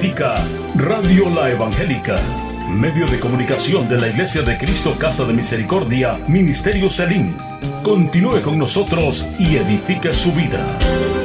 Edifica Radio La Evangélica, medio de comunicación de la Iglesia de Cristo Casa de Misericordia, Ministerio Selim. Continúe con nosotros y edifique su vida.